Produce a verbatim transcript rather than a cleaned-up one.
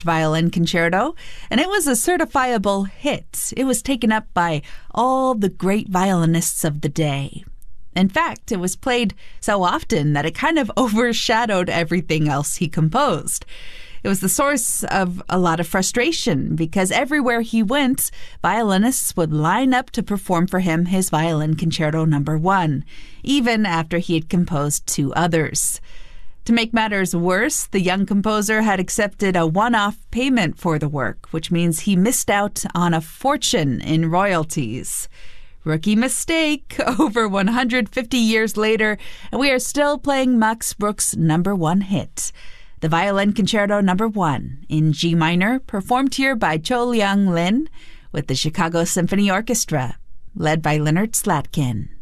Violin Concerto, and it was a certifiable hit. It was taken up by all the great violinists of the day. In fact, it was played so often that it kind of overshadowed everything else he composed. It was the source of a lot of frustration because everywhere he went, violinists would line up to perform for him his Violin Concerto Number One, even after he had composed two others. To make matters worse, the young composer had accepted a one-off payment for the work, which means he missed out on a fortune in royalties. Rookie mistake over one hundred fifty years later, and we are still playing Max Bruch's number one hit, the Violin Concerto Number One in G minor, performed here by Cho Liang Lin with the Chicago Symphony Orchestra, led by Leonard Slatkin.